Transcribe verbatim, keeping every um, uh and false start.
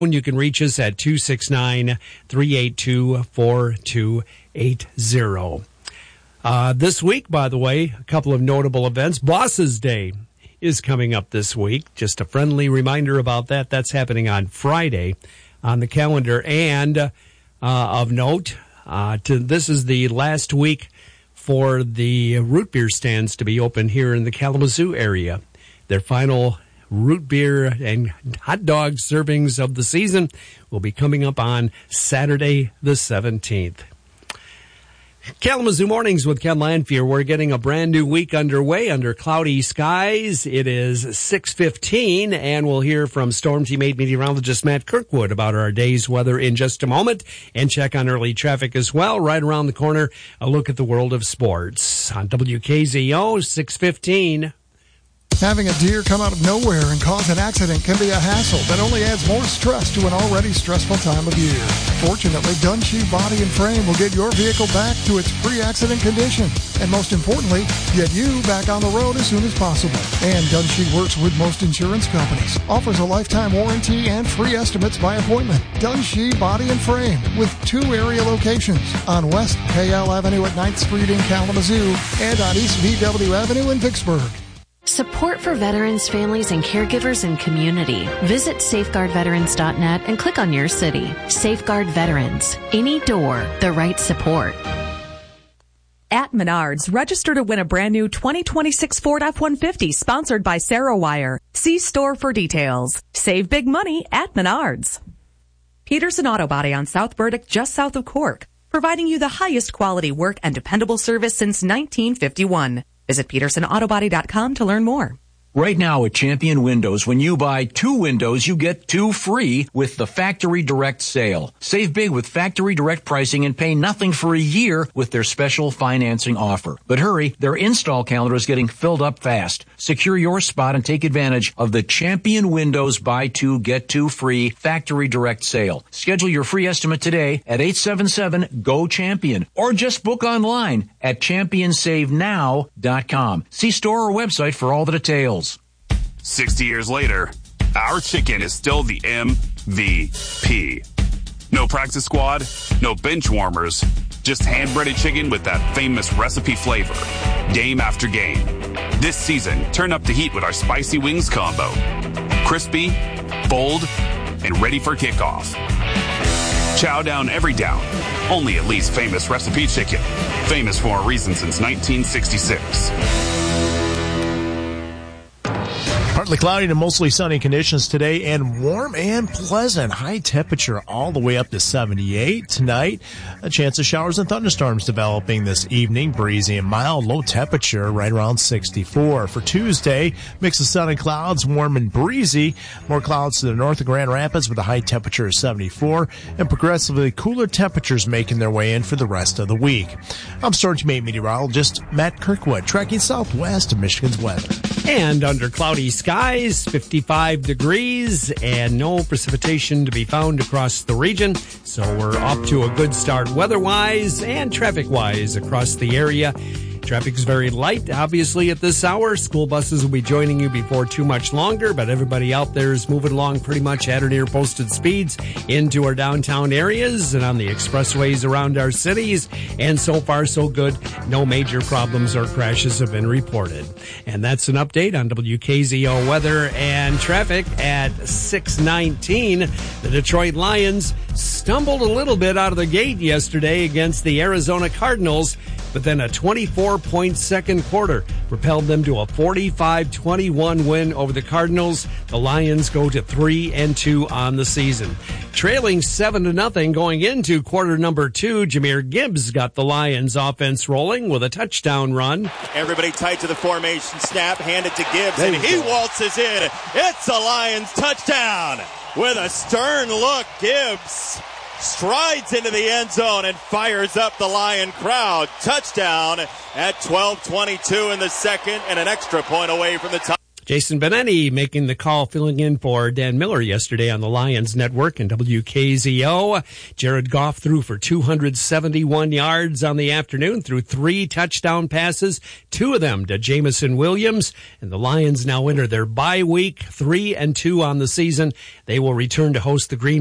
You can reach us at two six nine, three eight two, four two eight zero. Uh, this week, by the way, a couple of notable events. Bosses Day is coming up this week. Just a friendly reminder about that. That's happening on Friday on the calendar. And uh, of note, uh, to, this is the last week for the root beer stands to be open here in the Kalamazoo area. Their final root beer and hot dog servings of the season will be coming up on Saturday the seventeenth. Kalamazoo Mornings with Ken Lanfear. We're getting a brand new week underway under cloudy skies. It is six fifteen, and we'll hear from Storm Team eight meteorologist Matt Kirkwood about our day's weather in just a moment, and check on early traffic as well. Right around the corner, a look at the world of sports on W K Z O six fifteen. Having a deer come out of nowhere and cause an accident can be a hassle that only adds more stress to an already stressful time of year. Fortunately, Dunshee Body and Frame will get your vehicle back to its pre-accident condition. And most importantly, get you back on the road as soon as possible. And Dunshee works with most insurance companies, offers a lifetime warranty and free estimates by appointment. Dunshee Body and Frame with two area locations on West K L Avenue at ninth Street in Kalamazoo and on East V W Avenue in Vicksburg. Support for veterans, families, and caregivers and community. Visit safeguard veterans dot net and click on your city. Safeguard Veterans. Any door, the right support. At Menards, register to win a brand new twenty twenty-six Ford F one fifty sponsored by Sarah Wire. See store for details. Save big money at Menards. Peterson Auto Body on South Burdick, just south of Cork, providing you the highest quality work and dependable service since nineteen fifty-one. Visit Peterson Auto Body dot com to learn more. Right now at Champion Windows, when you buy two windows, you get two free with the Factory Direct sale. Save big with Factory Direct pricing and pay nothing for a year with their special financing offer. But hurry, their install calendar is getting filled up fast. Secure your spot and take advantage of the Champion Windows buy two, get two free Factory Direct sale. Schedule your free estimate today at eight seven seven, G O, CHAMPION or just book online at champion save now dot com. See store or website for all the details. sixty years later, our chicken is still the M V P. No practice squad, no bench warmers, just hand-breaded chicken with that famous recipe flavor, game after game. This season, turn up the heat with our spicy wings combo. Crispy, bold, and ready for kickoff. Chow down every down, only at Lee's famous recipe chicken. Famous for a reason since nineteen sixty-six. Partly cloudy to mostly sunny conditions today and warm and pleasant. High temperature all the way up to seventy-eight tonight. A chance of showers and thunderstorms developing this evening. Breezy and mild. Low temperature right around sixty-four. For Tuesday, mix of sun and clouds, warm and breezy. More clouds to the north of Grand Rapids with a high temperature of seventy-four. And progressively cooler temperatures making their way in for the rest of the week. I'm Storm Team eight meteorologist Matt Kirkwood, tracking southwest of Michigan's weather. And under cloudy skies, fifty-five degrees, and no precipitation to be found across the region. So we're off to a good start weather-wise and traffic-wise across the area. Traffic's very light, obviously, at this hour. School buses will be joining you before too much longer, but everybody out there is moving along pretty much at or near posted speeds into our downtown areas and on the expressways around our cities. And so far, so good. No major problems or crashes have been reported. And that's an update on W K Z O weather and traffic at six nineteen. The Detroit Lions stumbled a little bit out of the gate yesterday against the Arizona Cardinals, but then a twenty-four point second quarter propelled them to a forty-five twenty-one win over the Cardinals. The Lions go to three and two on the season. Trailing seven to nothing going into quarter number two, Jahmyr Gibbs got the Lions offense rolling with a touchdown run. Everybody tight to the formation snap, hand it to Gibbs, and he waltzes in. It's a Lions touchdown. With a stern look, Gibbs strides into the end zone and fires up the Lion crowd. Touchdown at twelve twenty-two in the second and an extra point away from the top. Jason Benetti making the call, filling in for Dan Miller yesterday on the Lions Network and W K Z O. Jared Goff threw for two hundred seventy-one yards on the afternoon, threw three touchdown passes, two of them to Jamison Williams. And the Lions now enter their bye week, three and two on the season. They will return to host the Green